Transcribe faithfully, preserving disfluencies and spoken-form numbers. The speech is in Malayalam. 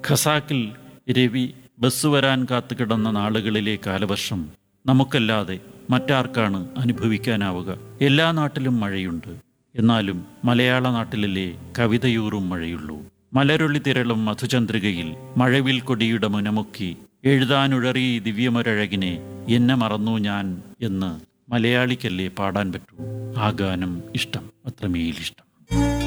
ഖസാക്കിൽ രവി ബസ് വരാൻ കാത്തു കിടന്ന നാളുകളിലെ കാലവർഷം നമുക്കല്ലാതെ മറ്റാർക്കാണ് അനുഭവിക്കാനാവുക? എല്ലാ നാട്ടിലും മഴയുണ്ട്, എന്നാലും മലയാള നാട്ടിലല്ലേ കവിതയൂറും മഴയുള്ളൂ. മലരൊളി തിരളും മധുചന്ദ്രികയിൽ മഴവിൽ കൊടിയുടെ മുനമുക്കി എഴുതാനുഴറി ദിവ്യമൊരഴകിനെ എന്നെ മറന്നു ഞാൻ എന്ന് മലയാളിക്കല്ലേ പാടാൻ പറ്റൂ. ആ ഗാനം ഇഷ്ടം, അത്രമേലിഷ്ടം.